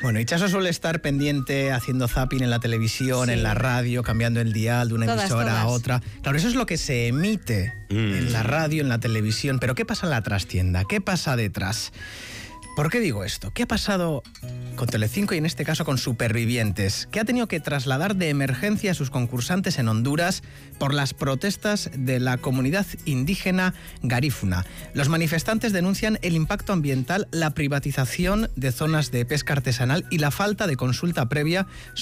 Bueno, Itxaso suele estar pendiente haciendo zapping en la televisión, Sí. en la radio, cambiando el dial de una emisora a otra. Claro, eso es lo que se emite en la radio, en la televisión. Pero ¿qué pasa en la trastienda? ¿Qué pasa detrás? ¿Por qué digo esto? ¿Qué ha pasado con Telecinco y en este caso con Supervivientes? Que ha tenido que trasladar de emergencia a sus concursantes en Honduras por las protestas de la comunidad indígena garífuna. Los manifestantes denuncian el impacto ambiental, la privatización de zonas de pesca artesanal y la falta de consulta previa